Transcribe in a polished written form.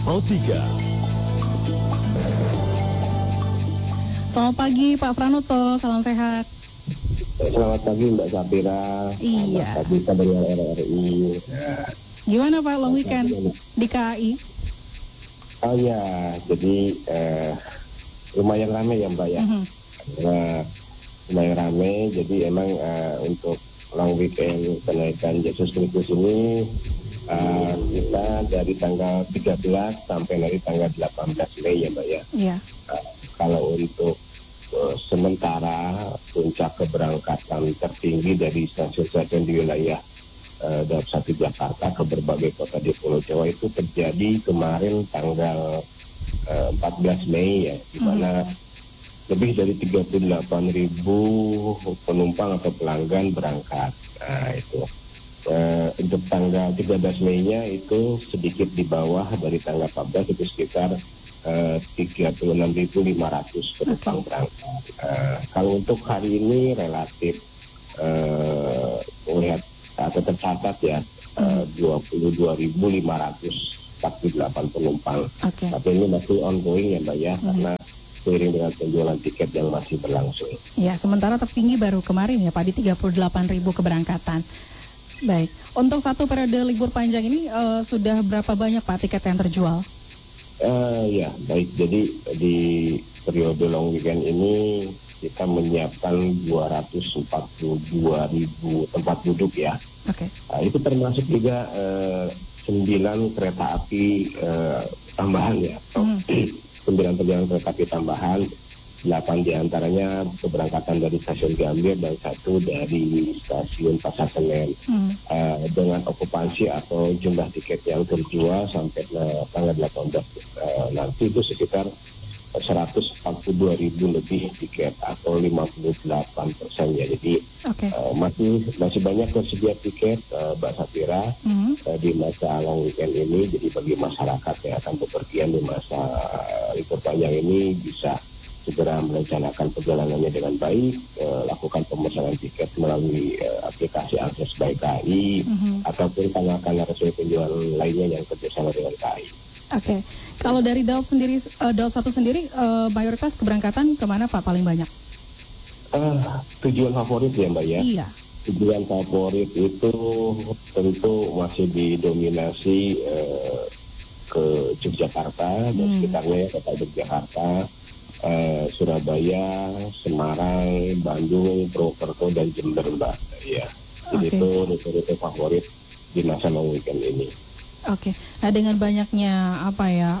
Pro 3. Selamat pagi Pak Pranoto, salam sehat. Selamat pagi Mbak Safira. Iya. Selamat pagi dari RRI. Gimana Pak long weekend di KAI? Oh ya, jadi lumayan ramai ya Mbak ya. Lumayan ramai, jadi emang untuk long weekend kenaikan Yesus Kristus ini kita dari tanggal 13 sampai nanti tanggal 18 Mei ya Mbak ya. Iya. Kalau untuk sementara puncak keberangkatan tertinggi dari stasiun-stasiun di wilayah Daup 1 Jakarta ke berbagai kota di Pulau Jawa itu terjadi kemarin tanggal 14 Mei ya, di mana lebih dari 38.000 penumpang atau pelanggan berangkat. Nah itu untuk tanggal 13 Mei-nya itu sedikit di bawah dari tanggal 14, itu sekitar 36.500 penumpang berangkat. Kalau untuk hari ini relatif melihat atau tercatat ya 22.548 penumpang. Tapi ini masih ongoing ya Mbak ya, karena seiring dengan penjualan tiket yang masih berlangsung. Ya, sementara tertinggi baru kemarin ya Pak, di 38.000 keberangkatan. Baik, untuk satu periode libur panjang ini sudah berapa banyak Pak tiket yang terjual? Ya, baik. Jadi di periode long weekend ini kita menyiapkan 242.000 tempat duduk ya. Oke. Itu termasuk juga 9 kereta api tambahan ya. 9 perjalanan kereta api tambahan, 8 diantaranya keberangkatan dari stasiun Gambir dan 1 dari stasiun Pasar Senen. Dengan okupansi atau jumlah tiket yang terjual sampai tanggal 18 nanti itu sekitar 142.000 lebih tiket atau 58% ya. Jadi masih banyak tersedia tiket Mbak Safira di masa long weekend ini. Jadi bagi masyarakat yang akan bepergian di masa libur panjang ini bisa segera merencanakan perjalanannya dengan baik, lakukan pemesanan tiket melalui aplikasi Akses by KAI ataupun kanal-kanal resmi penjualan lainnya yang kerjasama dengan KAI. Oke. Kalau dari Daup 1 sendiri mayoritas keberangkatan kemana Pak paling banyak? Tujuan favorit ya Mbak ya? Iya. Tujuan favorit itu tentu masih didominasi ke Yogyakarta dan sekitarnya, kota Yogyakarta, Surabaya, Semarang, Bandung, Purwokerto dan Jember Mbak. Ya. Jadi itu rute-rute favorit di masa long weekend ini. Oke. Nah dengan banyaknya